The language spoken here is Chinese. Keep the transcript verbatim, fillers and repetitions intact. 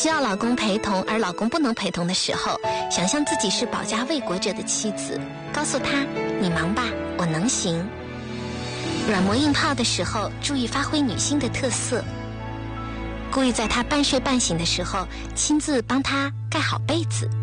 需要老公陪同而老公不能陪同的时候，想象自己是保家卫国者的妻子，告诉他你忙吧，我能行。软磨硬泡的时候，注意发挥女性的特色，故意在他半睡半醒的时候亲自帮他盖好被子，